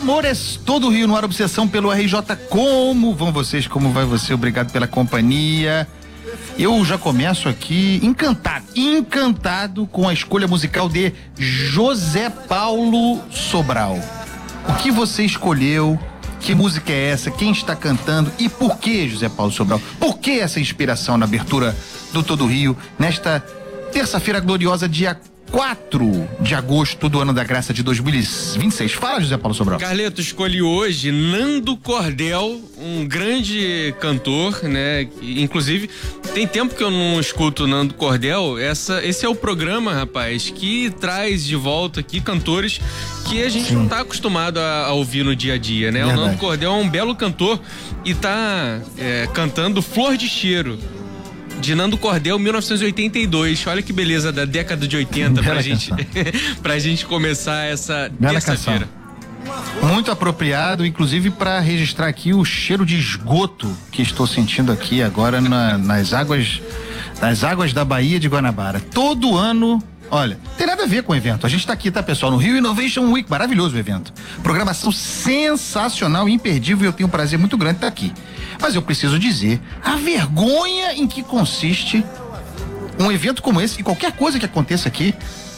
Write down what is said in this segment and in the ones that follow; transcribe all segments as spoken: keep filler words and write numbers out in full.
Amores, todo o Rio no ar, obsessão pelo R J. Como vão vocês? Como vai você? Obrigado pela companhia. Eu já começo aqui encantado, encantado com a escolha musical de José Paulo Sobral. O que você escolheu? Que música é essa? Quem está cantando? E por que José Paulo Sobral? Por que essa inspiração na abertura do Todo Rio nesta terça-feira gloriosa, dia quatro de agosto do ano da graça de dois mil e vinte e seis. Fala, José Paulo Sobral. Carleto, escolhi hoje Nando Cordel, um grande cantor, né? Inclusive, tem tempo que eu não escuto Nando Cordel. Essa, esse é o programa, rapaz, que traz de volta aqui cantores que a gente Sim. não tá acostumado a, a ouvir no dia a dia, né? Verdade. O Nando Cordel é um belo cantor e tá é, cantando Flor de Cheiro, de Nando Cordel, mil novecentos e oitenta e dois. Olha que beleza da década de oitenta pra gente, pra gente começar essa terça-feira. Muito apropriado, inclusive para registrar aqui o cheiro de esgoto que estou sentindo aqui agora na, nas águas, nas águas da Baía de Guanabara. Todo ano, olha, tem nada a ver com o evento. A gente tá aqui, tá, pessoal, no Rio Innovation Week, maravilhoso o evento. Programação sensacional, imperdível, e eu tenho um prazer muito grande estar aqui. Mas eu preciso dizer a vergonha em que consiste um evento como esse e qualquer coisa que aconteça aqui.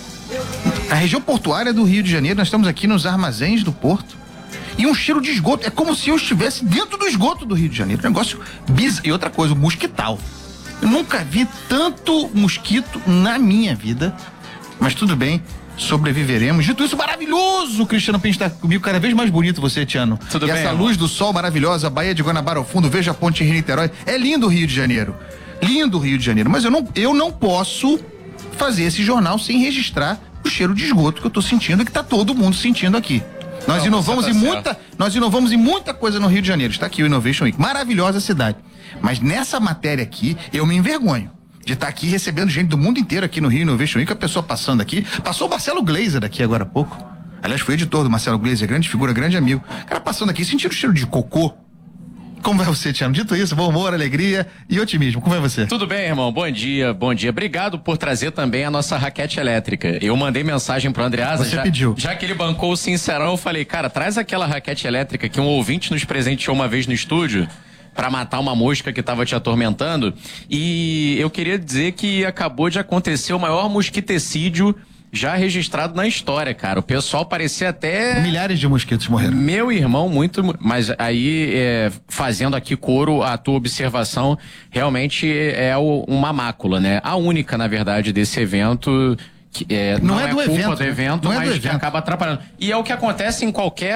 A região portuária do Rio de Janeiro, nós estamos aqui nos armazéns do porto e um cheiro de esgoto, é como se eu estivesse dentro do esgoto do Rio de Janeiro, um negócio bizarro. E outra coisa, o mosquital. Eu nunca vi tanto mosquito na minha vida, mas tudo bem, sobreviveremos. Dito isso, maravilhoso, Cristiano Pinto está comigo, cada vez mais bonito você, Tiano. Tudo e bem, essa amor? Luz do sol maravilhosa, Baía de Guanabara ao fundo, veja a ponte Rio-Niterói. É lindo o Rio de Janeiro, lindo o Rio de Janeiro, mas eu não, eu não posso fazer esse jornal sem registrar o cheiro de esgoto que eu tô sentindo e que tá todo mundo sentindo aqui. Nós não, inovamos tá em certo. muita, nós inovamos em muita coisa no Rio de Janeiro. Está aqui o Innovation Week, maravilhosa cidade. Mas nessa matéria aqui, eu me envergonho de estar aqui recebendo gente do mundo inteiro aqui no Rio Innovation Week, a pessoa passando aqui. Passou o Marcelo Gleiser aqui agora há pouco. Aliás, foi editor do Marcelo Gleiser, grande figura, grande amigo. O cara passando aqui, sentindo o cheiro de cocô. Como vai você, Tiano? Dito isso, bom humor, alegria e otimismo. Como vai você? Tudo bem, irmão. Bom dia, bom dia. Obrigado por trazer também a nossa raquete elétrica. Eu mandei mensagem pro Andreasa. Você já, pediu. Já que ele bancou o Sincerão, eu falei, cara, traz aquela raquete elétrica que um ouvinte nos presenteou uma vez no estúdio para matar uma mosca que estava te atormentando. E eu queria dizer que acabou de acontecer o maior mosquitecídio já registrado na história, cara. O pessoal parecia até... Milhares de mosquitos morreram. Meu irmão, muito... Mas aí, é, fazendo aqui coro à tua observação, realmente é o, uma mácula, né? A única, na verdade, desse evento... Que, é, não, não é, é do culpa evento, do evento, não mas é do evento. Que acaba atrapalhando. E é o que acontece em qualquer